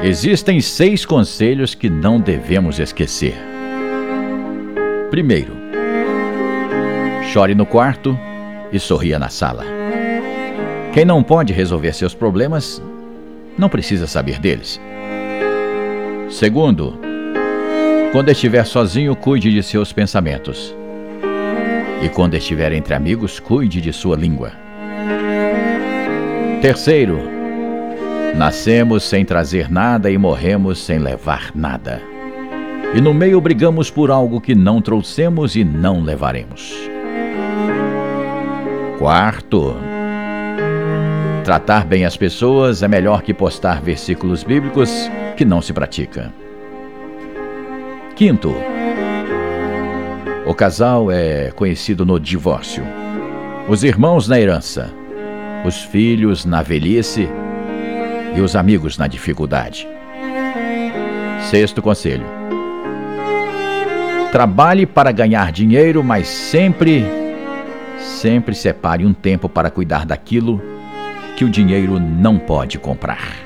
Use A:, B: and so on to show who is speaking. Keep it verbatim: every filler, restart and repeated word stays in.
A: Existem seis conselhos que não devemos esquecer. Primeiro, chore no quarto e sorria na sala. Quem não pode resolver seus problemas, não precisa saber deles. Segundo, quando estiver sozinho, cuide de seus pensamentos. E quando estiver entre amigos, cuide de sua língua. Terceiro, nascemos sem trazer nada e morremos sem levar nada. E no meio brigamos por algo que não trouxemos e não levaremos. Quarto, tratar bem as pessoas é melhor que postar versículos bíblicos que não se pratica. Quinto, o casal é conhecido no divórcio, os irmãos na herança, os filhos na velhice e os amigos na dificuldade. Sexto conselho: trabalhe para ganhar dinheiro, mas sempre, sempre separe um tempo para cuidar daquilo que o dinheiro não pode comprar.